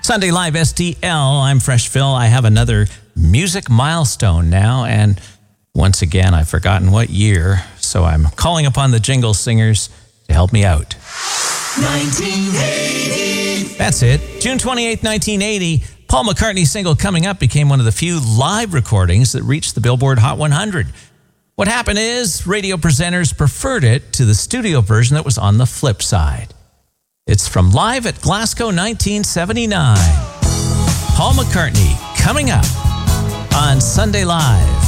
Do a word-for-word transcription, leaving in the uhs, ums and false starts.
Sunday Live S T L. I'm Fresh Phil. I have another music milestone now, and once again, I've forgotten what year, so I'm calling upon the Jingle Singers to help me out. nineteen eighty. That's it. June twenty-eighth, nineteen eighty, Paul McCartney's single Coming Up became one of the few live recordings that reached the Billboard Hot one hundred. What happened is radio presenters preferred it to the studio version that was on the flip side. It's from Live at Glasgow nineteen seventy-nine. Paul McCartney, Coming Up on Sunday Live.